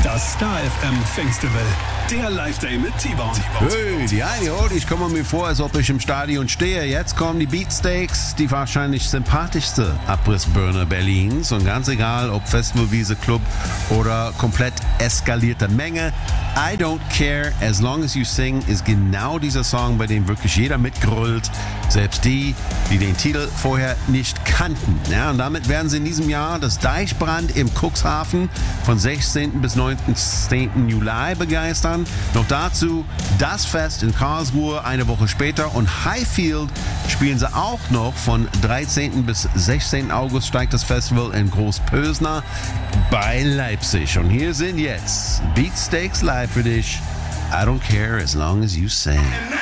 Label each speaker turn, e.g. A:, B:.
A: Das Star FM Festival. Der Live-Day mit T-Bone.
B: Hey, die eine holt, ich komme mir vor, als ob ich im Stadion stehe. Jetzt kommen die Beatsteaks, die wahrscheinlich sympathischste Abrissbirne Berlins. Und ganz egal, ob Festivalwiese, Club oder komplett eskalierte Menge. I don't care, as long as you sing, ist genau dieser Song, bei dem wirklich jeder mitgrüllt. Selbst die den Titel vorher nicht kannten. Ja, und damit werden sie in diesem Jahr das Deichbrand im Cuxhaven von 16. bis 19. Juli begeistern. Noch dazu das Fest in Karlsruhe eine Woche später und Highfield spielen sie auch noch. Von 13. bis 16. August steigt das Festival in Großpösner bei Leipzig. Und hier sind jetzt Beatsteaks live für dich. I don't care as long as you sing.